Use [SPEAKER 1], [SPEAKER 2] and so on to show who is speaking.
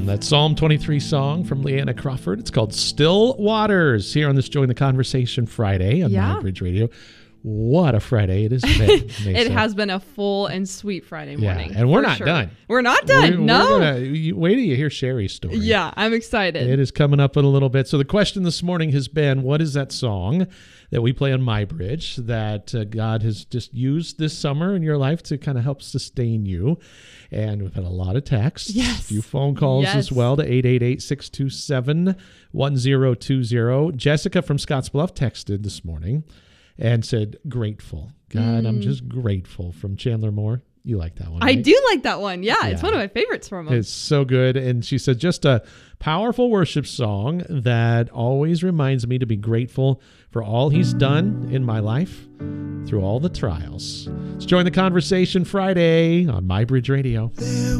[SPEAKER 1] That Psalm 23 song from Leanna Crawford. It's called Still Waters here on this Join the Conversation Friday on My Bridge Radio. What a Friday it has been.
[SPEAKER 2] It has been a full and sweet Friday morning.
[SPEAKER 1] And we're not done.
[SPEAKER 2] We're not done.
[SPEAKER 1] Wait till you hear Sherry's story.
[SPEAKER 2] Yeah, I'm excited.
[SPEAKER 1] It is coming up in a little bit. So the question this morning has been, what is that song that we play on My Bridge that God has just used this summer in your life to kind of help sustain you? And we've had a lot of texts, a few phone calls as well to 888-627-1020. Jessica from Scottsbluff texted this morning and said, grateful. God, I'm just grateful, from Chandler Moore. You like that one, right?
[SPEAKER 2] I do like that one. Yeah, it's one of my favorites from him.
[SPEAKER 1] It's so good. And she said, just a powerful worship song that always reminds me to be grateful for all he's done in my life through all the trials. Let's join the conversation Friday on My Bridge Radio.